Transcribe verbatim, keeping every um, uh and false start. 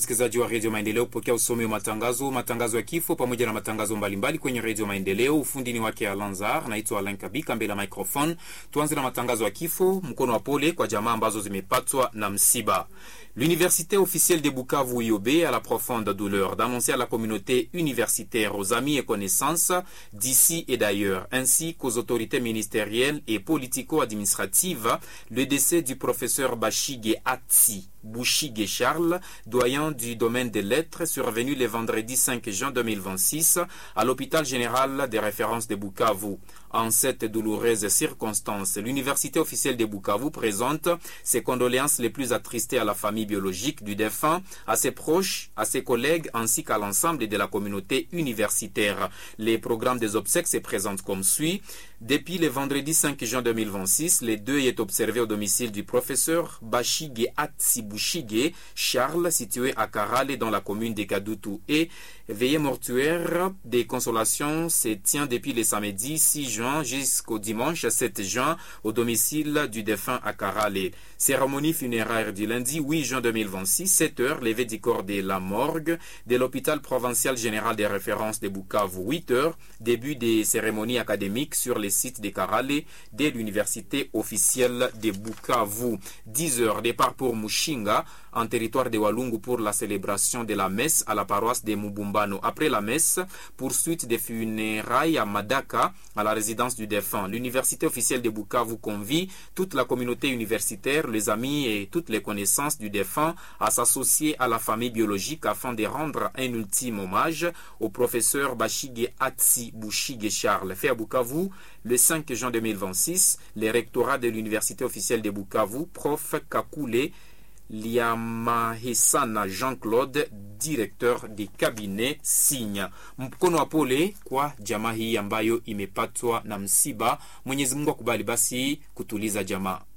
msikilizaji wa Radio Maendeleo kupokea usomi wa matangazo, matangazo ya kifo pamoja na matangazo mbalimbali kwenye Radio Maendeleo. Ufundi ni wake Alanzar, naitwa Alain Kabika mbele ya microphone. Tuanze na matangazo ya kifo. Mkono wa pole kwa jamaa ambazo zimepatwa na msiba. L'université officielle de Bukavu I O B a la profonde douleur d'annoncer à la communauté universitaire, aux amis et connaissances d'ici et d'ailleurs, ainsi qu'aux autorités ministérielles et politico-administratives, le décès du professeur Bashige Atsi Bouchige Charles, doyen du domaine des lettres, survenu le vendredi cinq juin deux mille vingt-six à l'hôpital général des références de Bukavu. En cette douloureuse circonstance, l'université officielle de Bukavu présente ses condoléances les plus attristées à la famille biologique du défunt, à ses proches, à ses collègues ainsi qu'à l'ensemble de la communauté universitaire. Les programmes des obsèques se présentent comme suit. Depuis le vendredi cinq juin deux mille vingt-six, le deuil est observé au domicile du professeur Bashige Atsi Bouchige Charles, situé à Karale dans la commune de Kadutu, et veillée mortuaire des consolations se tient depuis le samedi six juin jusqu'au dimanche sept juin au domicile du défunt à Karale. Cérémonie funéraire du lundi huit juin deux mille vingt-six, sept heures, levée du corps de la morgue de l'hôpital provincial général des références de Bukavu. huit heures, début des cérémonies académiques sur les sites de Karale de l'université officielle de Bukavu. dix heures, départ pour Mushinga, en territoire de Walungu pour la célébration de la messe à la paroisse de Mubumbano. Après la messe, poursuite des funérailles à Madaka, à la résidence du défunt. L'université officielle de Bukavu convie toute la communauté universitaire, les amis et toutes les connaissances du défunt à s'associer à la famille biologique afin de rendre un ultime hommage au professeur Bashige Atsi Bouchige Charles. Fait à Bukavu le cinq juin deux mille vingt-six, le rectorat de l'université officielle de Bukavu, prof Kakule Liamahisana Jean-Claude, directeur de cabinet signe. Mkono wa pole kwa jamaa hii ambayo imepatwa na msiba. Mwenyezi Mungu akubali basi kutuliza jamaa.